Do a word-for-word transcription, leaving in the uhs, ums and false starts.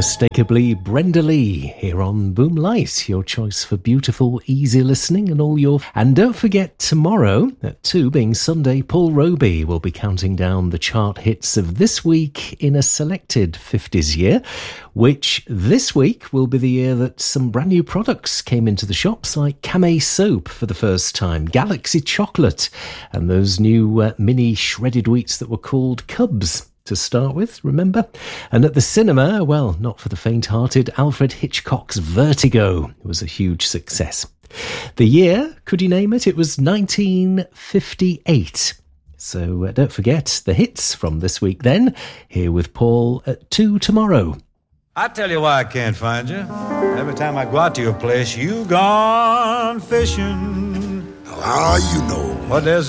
unmistakably Brenda Lee here on Boom Light, your choice for beautiful, easy listening and all your... And don't forget, tomorrow at two, being Sunday, Paul Roby will be counting down the chart hits of this week in a selected fifties year, which this week will be the year that some brand new products came into the shops, like Camay soap for the first time, Galaxy chocolate, and those new uh, mini shredded wheats that were called Cubs to start with, remember? And at the cinema, well, not for the faint-hearted, Alfred Hitchcock's Vertigo was a huge success. The year, could you name it? It was nineteen fifty-eight. So uh, don't forget the hits from this week then, here with Paul at two tomorrow. I tell you why I can't find you. Every time I go out to your place, you gone fishing. How you know? Well, there's